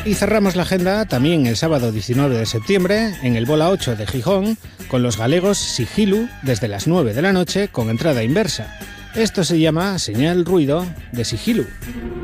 Y cerramos la agenda también el sábado 19 de septiembre en el Bola 8 de Gijón con los galegos Sigilu desde las 9 de la noche con entrada inversa. Esto se llama Señal Ruido de Sigilu.